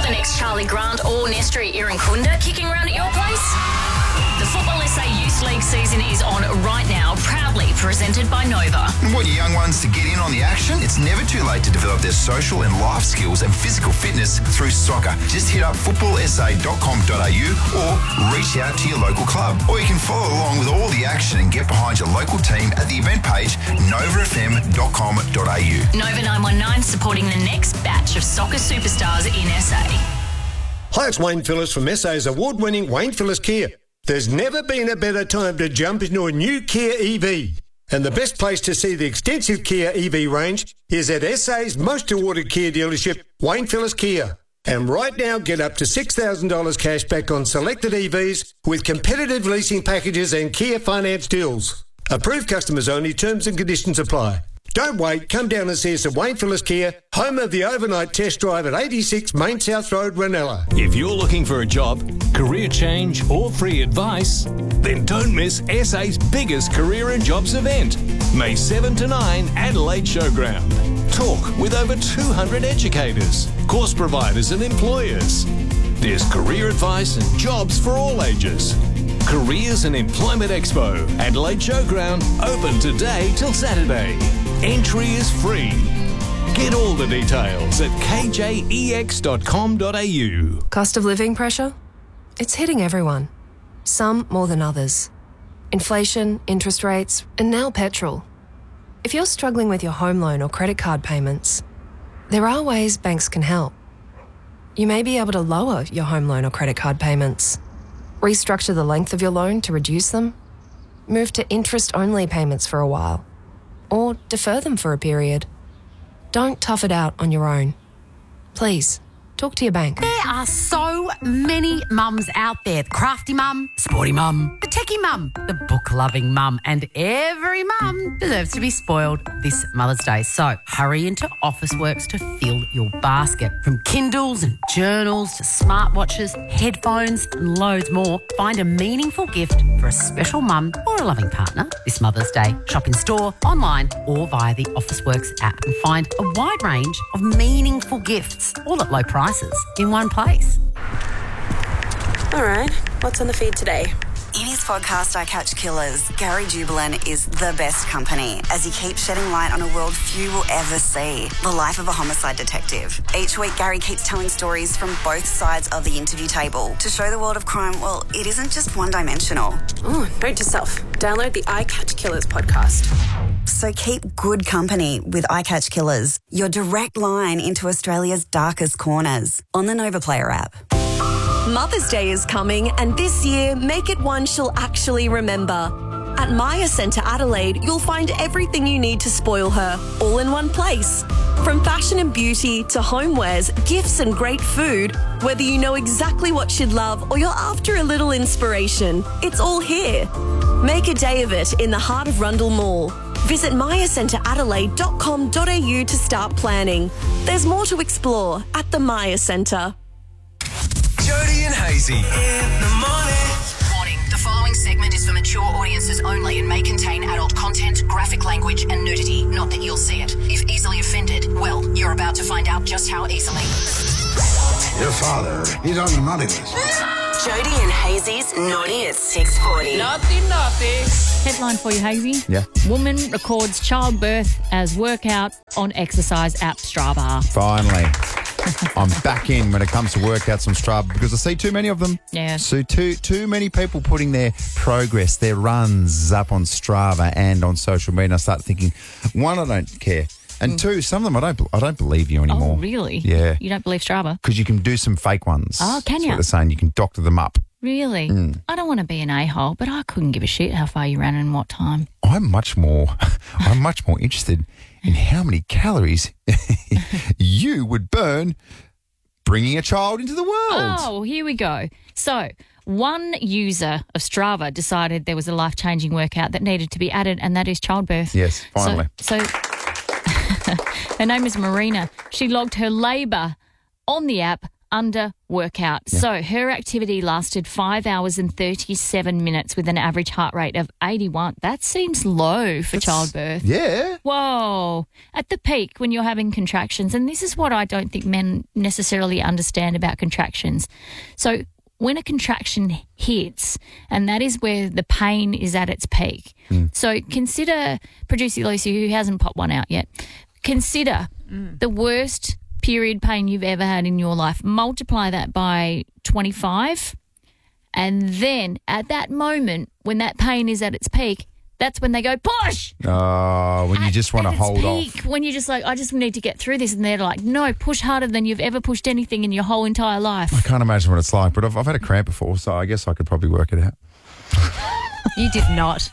the next Charlie Grant or Nestri Irankunda kicking around at your place? The Football SA Youth League season is on right now, proudly presented by Nova. Want your young ones to get in on the action? It's never too late to develop their social and life skills and physical fitness through soccer. Just hit up footballsa.com.au or reach out to your local club. Or you can follow along with all the action and get behind your local team at the event page novafm.com.au. Nova 919 supporting the next batch of soccer superstars in SA. Hi, it's Wayne Phillips from SA's award-winning Wayne Phillips Kia. There's never been a better time to jump into a new Kia EV. And the best place to see the extensive Kia EV range is at SA's most awarded Kia dealership, Wayne Phillips Kia. And right now, get up to $6,000 cash back on selected EVs with competitive leasing packages and Kia finance deals. Approved customers only, terms and conditions apply. Don't wait, come down and see us at Wayne Phillips Kia, home of the overnight test drive at 86 Main South Road, Ranella. If you're looking for a job, career change or free advice, then don't miss SA's biggest career and jobs event, May 7 to 9, Adelaide Showground. Talk with over 200 educators, course providers and employers. There's career advice and jobs for all ages. Careers and Employment Expo, Adelaide Showground, open today till Saturday. Entry is free. Get all the details at kjex.com.au. Cost of living pressure? It's hitting everyone. Some more than others. Inflation, interest rates, and now petrol. If you're struggling with your home loan or credit card payments, there are ways banks can help. You may be able to lower your home loan or credit card payments. Restructure the length of your loan to reduce them. Move to interest-only payments for a while. Or defer them for a period. Don't tough it out on your own. Please, talk to your bank. There are so many mums out there. The crafty mum, sporty mum, the techie mum, the book-loving mum, and every mum deserves to be spoiled this Mother's Day. So hurry into Officeworks to fill your basket. From Kindles and journals to smartwatches, headphones and loads more, find a meaningful gift for a special mum or a loving partner this Mother's Day. Shop in store, online or via the Officeworks app and find a wide range of meaningful gifts, all at low prices, in one place. All right, what's on the feed today? In his podcast, I Catch Killers, Gary Jubilan is the best company as he keeps shedding light on a world few will ever see, the life of a homicide detective. Each week, Gary keeps telling stories from both sides of the interview table to show the world of crime, well, it isn't just one-dimensional. Oh, note to self, download the I Catch Killers podcast. So keep good company with I Catch Killers, your direct line into Australia's darkest corners, on the Nova Player app. Mother's Day is coming, and this year, make it one she'll actually remember. At Maya Centre Adelaide, you'll find everything you need to spoil her, all in one place. From fashion and beauty to homewares, gifts and great food, whether you know exactly what she'd love or you're after a little inspiration, it's all here. Make a day of it in the heart of Rundle Mall. Visit mayacentreadelaide.com.au to start planning. There's more to explore at the Maya Centre. Jody and Hazy in the morning. Warning, the following segment is for mature audiences only and may contain adult content, graphic language and nudity. Not that you'll see it. If easily offended, well, you're about to find out just how easily. Your father, he's on the naughty list. Jody and Hazy's Naughty at 6:40. Naughty. Headline for you, Hazy. Yeah. Woman records childbirth as workout on exercise app Strava. Finally. I'm back in when it comes to workouts on Strava because I see too many of them. Yeah. So too many people putting their progress, their runs up on Strava and on social media. And I start thinking, one, I don't care. And two, some of them I don't believe you anymore. Oh, really? Yeah. You don't believe Strava? Because you can do some fake ones. Oh, can That's you? what they're saying. You can doctor them up. Really? I don't want to be an a-hole, but I couldn't give a shit how far you ran and what time. I'm much more interested in how many calories you would burn bringing a child into the world. Oh, here we go. So, one user of Strava decided there was a life-changing workout that needed to be added, and that is childbirth. Yes, finally. So her name is Marina. She logged her labour on the app under workout. Yeah. So her activity lasted 5 hours and 37 minutes with an average heart rate of 81. That seems low for childbirth. Yeah. Whoa. At the peak when you're having contractions, and this is what I don't think men necessarily understand about contractions. So when a contraction hits, and that is where the pain is at its peak. So consider, producer Lucy, who hasn't popped one out yet, consider the worst period pain you've ever had in your life. Multiply that by 25, and then at that moment when that pain is at its peak, that's when they go push. Oh, when you just want to hold off. When you're just like, I just need to get through this, and they're like, no, push harder than you've ever pushed anything in your whole entire life. I can't imagine what it's like, but I've had a cramp before, so I guess I could probably work it out. You did not.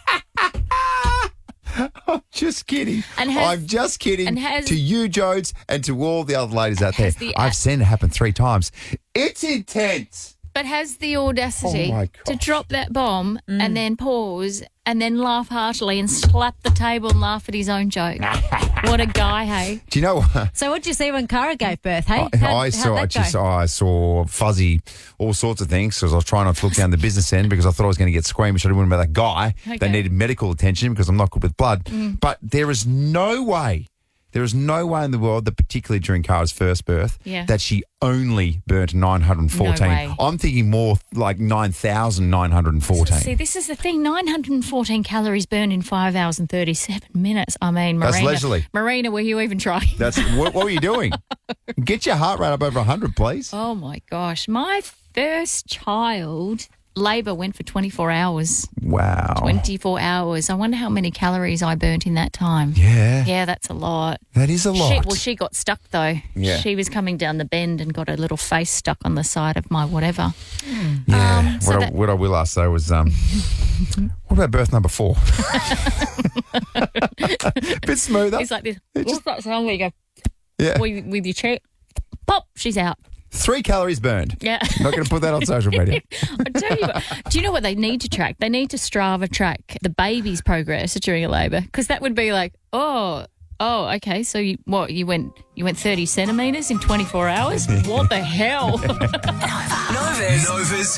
I'm just kidding. I'm just kidding. And to you, Jodes, and to all the other ladies out there. I've seen it happen 3 times. It's intense. But has the audacity Oh my to drop that bomb and then pause and then laugh heartily and slap the table and laugh at his own joke. What a guy, hey? Do you know what? So what did you see when Cara gave birth, hey? I saw fuzzy, all sorts of things, because I was trying not to look down the business end because I thought I was going to get squeamish. I didn't want about that guy. Okay. They needed medical attention because I'm not good with blood. But there is no way in the world that, particularly during Cara's first birth, that she only burnt 914. No way. I'm thinking more like 9,914. See, this is the thing. 914 calories burned in 5 hours and 37 minutes. I mean, Marina. That's leisurely. Marina, were you even trying? What were you doing? Get your heart rate up over 100, please. Oh, my gosh. My first child, labour went for 24 hours. Wow. 24 hours. I wonder how many calories I burnt in that time. Yeah. Yeah, that's a lot. That is a lot. She got stuck, though. Yeah. She was coming down the bend and got her little face stuck on the side of my whatever. Yeah. What I will ask, though, was what about birth number 4? Bit smoother. It's like this. What's that sound where you go Yeah. with your chair? Pop, she's out. 3 calories burned. Yeah. Not going to put that on social media. I tell you what, do you know what they need to track? They need to Strava track the baby's progress during a labour, because that would be like, oh, okay, so you went 30 centimetres in 24 hours? What the hell? Nova's